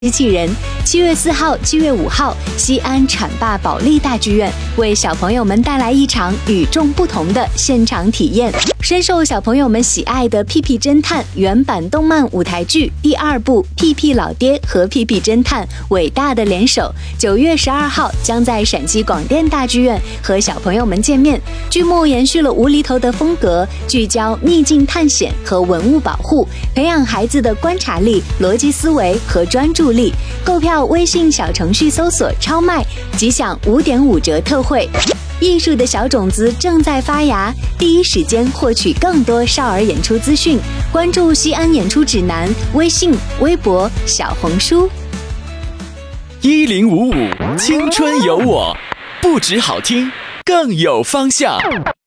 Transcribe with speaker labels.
Speaker 1: 机器人。7月4号、7月5号，西安浐灞保利大剧院为小朋友们带来一场与众不同的现场体验。深受小朋友们喜爱的《屁屁侦探》原版动漫舞台剧第2部《屁屁老爹和屁屁侦探》伟大的联手，9月12号将在陕西广电大剧院和小朋友们见面。剧目延续了无厘头的风格，聚焦秘境探险和文物保护，培养孩子的观察力、逻辑思维和专注力。购票微信小程序搜索超卖，即享5.5折特惠。艺术的小种子正在发芽，第一时间获取更多少儿演出资讯，关注西安演出指南微信、微博、小红书。
Speaker 2: 1055青春有我，不止好听，更有方向。